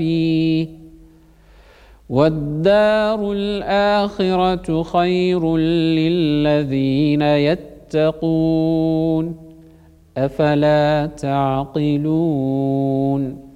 فيه والدار الآخرة خير للذين يتقون أفلا تعقلون